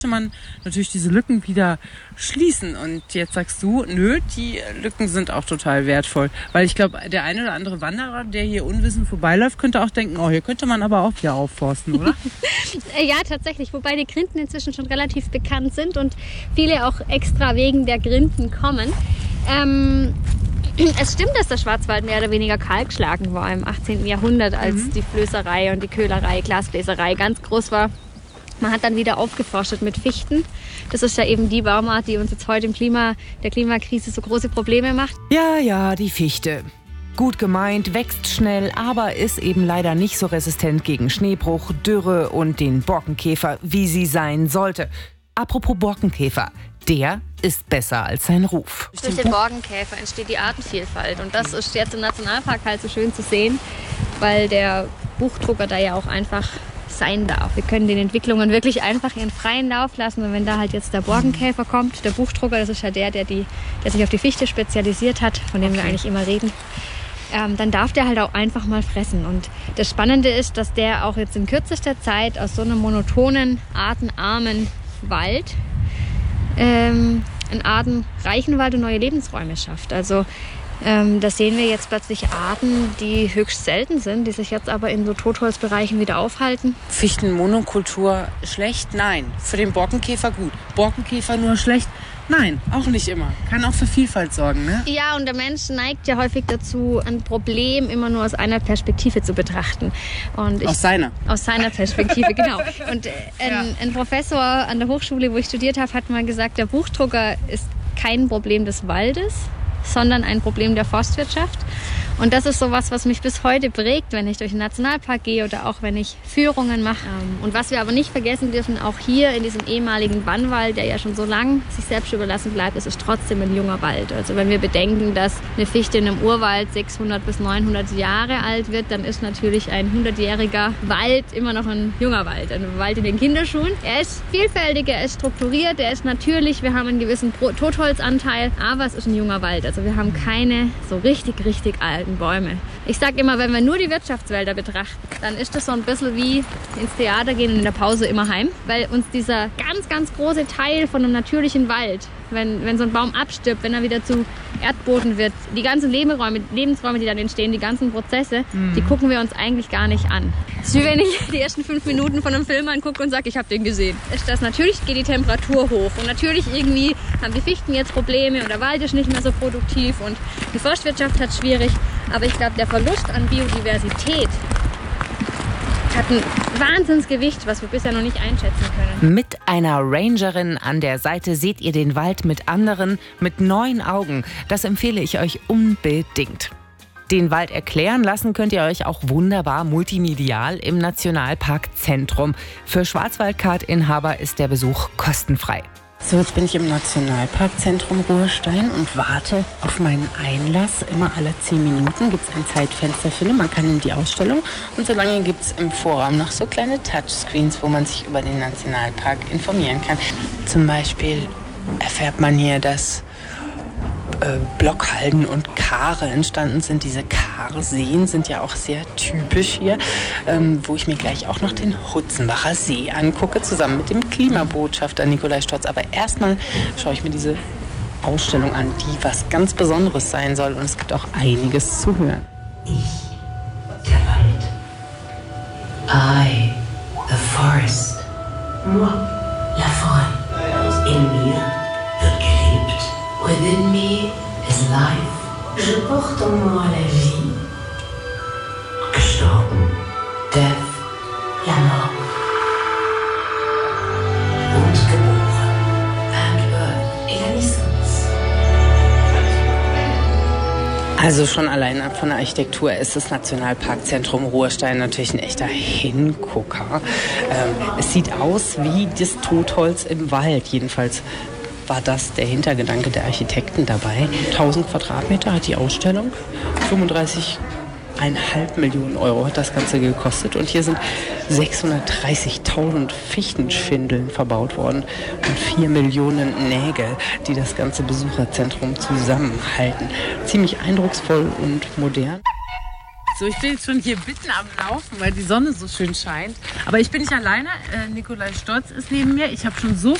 man natürlich diese Lücken wieder schließen. Und jetzt sagst du, nö, die Lücken sind auch total wertvoll. Weil ich glaube, der eine oder andere Wanderer, der hier unwissend vorbeiläuft, könnte auch denken, oh, hier könnte man aber auch wieder aufforsten, oder? Ja, tatsächlich. Wobei die Grinden inzwischen schon relativ bekannt sind und viele auch extra wegen der Grinden kommen. Es stimmt, dass der Schwarzwald mehr oder weniger kahlgeschlagen war im 18. Jahrhundert, als die Flößerei und die Köhlerei, Glasbläserei ganz groß war. Man hat dann wieder aufgeforstet mit Fichten. Das ist ja eben die Baumart, die uns jetzt heute der Klimakrise so große Probleme macht. Ja, die Fichte. Gut gemeint, wächst schnell, aber ist eben leider nicht so resistent gegen Schneebruch, Dürre und den Borkenkäfer, wie sie sein sollte. Apropos Borkenkäfer, der ist besser als sein Ruf. Durch den Borkenkäfer entsteht die Artenvielfalt. Und das ist jetzt im Nationalpark halt so schön zu sehen, weil der Buchdrucker da ja auch einfach sein darf. Wir können den Entwicklungen wirklich einfach ihren freien Lauf lassen. Und wenn da halt jetzt der Borkenkäfer kommt, der Buchdrucker, das ist ja der sich auf die Fichte spezialisiert hat, von dem wir eigentlich immer reden, dann darf der halt auch einfach mal fressen. Und das Spannende ist, dass der auch jetzt in kürzester Zeit aus so einem monotonen, artenarmen Wald einen artenreichen Wald und neue Lebensräume schafft. Also da sehen wir jetzt plötzlich Arten, die höchst selten sind, die sich jetzt aber in so Totholzbereichen wieder aufhalten. Fichtenmonokultur schlecht? Nein. Für den Borkenkäfer gut. Borkenkäfer nur schlecht? Nein, auch nicht immer. Kann auch für Vielfalt sorgen, ne? Ja, und der Mensch neigt ja häufig dazu, ein Problem immer nur aus einer Perspektive zu betrachten. Aus seiner Perspektive, genau. Und ein Professor an der Hochschule, wo ich studiert habe, hat mal gesagt, der Buchdrucker ist kein Problem des Waldes, sondern ein Problem der Forstwirtschaft. Und das ist sowas, was mich bis heute prägt, wenn ich durch den Nationalpark gehe oder auch wenn ich Führungen mache. Und was wir aber nicht vergessen dürfen, auch hier in diesem ehemaligen Bannwald, der ja schon so lang sich selbst überlassen bleibt, ist es trotzdem ein junger Wald. Also wenn wir bedenken, dass eine Fichte in einem Urwald 600 bis 900 Jahre alt wird, dann ist natürlich ein 100-jähriger Wald immer noch ein junger Wald, ein Wald in den Kinderschuhen. Er ist vielfältig, er ist strukturiert, er ist natürlich, wir haben einen gewissen Totholzanteil, aber es ist ein junger Wald. Also wir haben keine so richtig alten Bäume. Ich sage immer, wenn wir nur die Wirtschaftswälder betrachten, dann ist das so ein bisschen wie ins Theater gehen und in der Pause immer heim, weil uns dieser ganz große Teil von einem natürlichen Wald, wenn so ein Baum abstirbt, wenn er wieder zu Erdboden wird, die ganzen Lebensräume, die dann entstehen, die ganzen Prozesse, die gucken wir uns eigentlich gar nicht an. Es ist wie wenn ich die ersten 5 Minuten von einem Film angucke und sage, ich habe den gesehen. Natürlich geht die Temperatur hoch und natürlich irgendwie haben die Fichten jetzt Probleme und der Wald ist nicht mehr so produktiv und die Forstwirtschaft hat es schwierig. Aber ich glaube, der Verlust an Biodiversität hat ein Wahnsinnsgewicht, was wir bisher noch nicht einschätzen können. Mit einer Rangerin an der Seite seht ihr den Wald mit anderen, mit neuen Augen. Das empfehle ich euch unbedingt. Den Wald erklären lassen könnt ihr euch auch wunderbar multimedial im Nationalparkzentrum. Für Schwarzwaldcard-Inhaber ist der Besuch kostenfrei. So, jetzt bin ich im Nationalparkzentrum Ruhrstein und warte auf meinen Einlass. Immer alle 10 Minuten gibt es ein Zeitfenster für man kann in die Ausstellung. Und solange gibt es im Vorraum noch so kleine Touchscreens, wo man sich über den Nationalpark informieren kann. Zum Beispiel erfährt man hier, dass Blockhalden und Kare entstanden sind. Diese Karseen sind ja auch sehr typisch hier, wo ich mir gleich auch noch den Hutzenbacher See angucke, zusammen mit dem Klimabotschafter Nikolai Stotz. Aber erstmal schaue ich mir diese Ausstellung an, die was ganz Besonderes sein soll. Und es gibt auch einiges zu hören. Ich, der Wald. I, the forest. Moi, la forêt. In mir wird gelebt. Within me is life. Je porte en moi la vie. Gestorben. Death. La mort. Und geboren. And birth. Et la naissance. Also schon allein von der Architektur ist das Nationalparkzentrum Ruhrstein natürlich ein echter Hingucker. Es sieht aus wie das Totholz im Wald, jedenfalls war das der Hintergedanke der Architekten dabei. 1000 Quadratmeter hat die Ausstellung, 35,5 Millionen Euro hat das Ganze gekostet und hier sind 630.000 Fichtenschindeln verbaut worden und 4 Millionen Nägel, die das ganze Besucherzentrum zusammenhalten. Ziemlich eindrucksvoll und modern. So, ich bin jetzt schon hier mitten am Laufen, weil die Sonne so schön scheint. Aber ich bin nicht alleine. Nikolai Stolz ist neben mir. Ich habe schon so